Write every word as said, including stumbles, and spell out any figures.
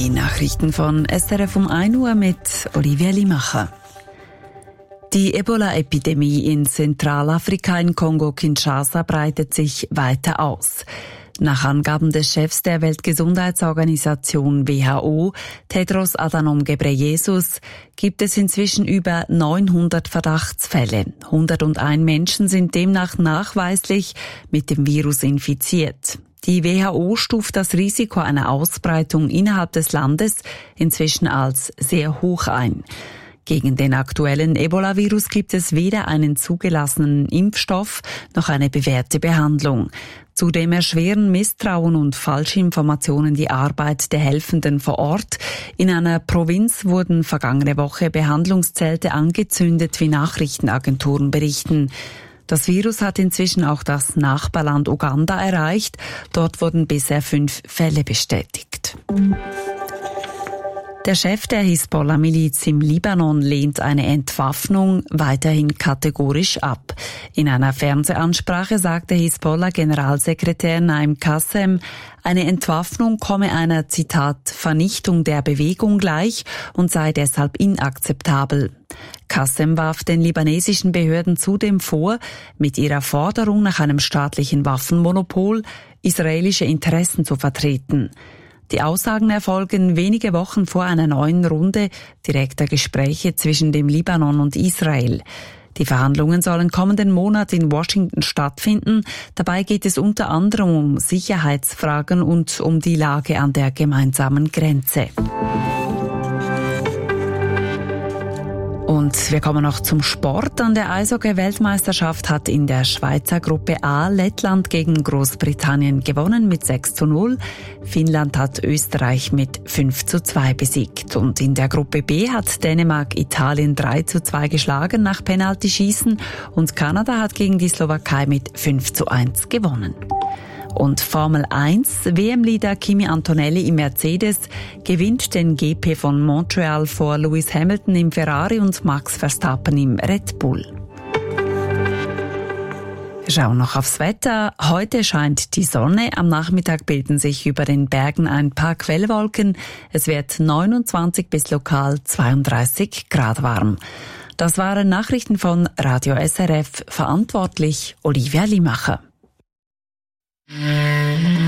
Die Nachrichten von S R F um ein Uhr mit Olivia Limacher. Die Ebola-Epidemie in Zentralafrika in Kongo-Kinshasa breitet sich weiter aus. Nach Angaben des Chefs der Weltgesundheitsorganisation W H O, Tedros Adhanom Ghebreyesus, gibt es inzwischen über neunhundert Verdachtsfälle. hunderteins Menschen sind demnach nachweislich mit dem Virus infiziert. Die W H O stuft das Risiko einer Ausbreitung innerhalb des Landes inzwischen als sehr hoch ein. Gegen den aktuellen Ebola-Virus gibt es weder einen zugelassenen Impfstoff noch eine bewährte Behandlung. Zudem erschweren Misstrauen und Falschinformationen die Arbeit der Helfenden vor Ort. In einer Provinz wurden vergangene Woche Behandlungszelte angezündet, wie Nachrichtenagenturen berichten. Das Virus hat inzwischen auch das Nachbarland Uganda erreicht. Dort wurden bisher fünf Fälle bestätigt. Der Chef der Hisbollah-Miliz im Libanon lehnt eine Entwaffnung weiterhin kategorisch ab. In einer Fernsehansprache sagte Hisbollah-Generalsekretär Naim Qassem, eine Entwaffnung komme einer, Zitat, Vernichtung der Bewegung gleich und sei deshalb inakzeptabel. Qassem warf den libanesischen Behörden zudem vor, mit ihrer Forderung nach einem staatlichen Waffenmonopol israelische Interessen zu vertreten. Die Aussagen erfolgen wenige Wochen vor einer neuen Runde direkter Gespräche zwischen dem Libanon und Israel. Die Verhandlungen sollen kommenden Monat in Washington stattfinden. Dabei geht es unter anderem um Sicherheitsfragen und um die Lage an der gemeinsamen Grenze. Und wir kommen noch zum Sport. An der Eishockey-Weltmeisterschaft hat in der Schweizer Gruppe A Lettland gegen Großbritannien gewonnen mit sechs zu null. Finnland hat Österreich mit fünf zu zwei besiegt. Und in der Gruppe B hat Dänemark Italien drei zu zwei geschlagen nach Penaltyschießen. Und Kanada hat gegen die Slowakei mit fünf zu eins gewonnen. Und Formel eins, W M-Leader Kimi Antonelli im Mercedes gewinnt den G P von Montreal vor Lewis Hamilton im Ferrari und Max Verstappen im Red Bull. Wir schauen noch aufs Wetter. Heute scheint die Sonne. Am Nachmittag bilden sich über den Bergen ein paar Quellwolken. Es wird neunundzwanzig bis lokal zweiunddreißig Grad warm. Das waren Nachrichten von Radio S R F. Verantwortlich Olivia Limacher.